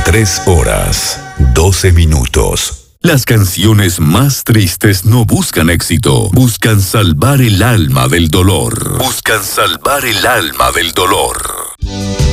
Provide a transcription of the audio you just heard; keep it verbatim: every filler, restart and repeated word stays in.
Tres horas, doce minutos. Las canciones más tristes no buscan éxito, buscan salvar el alma del dolor. Buscan salvar el alma del dolor.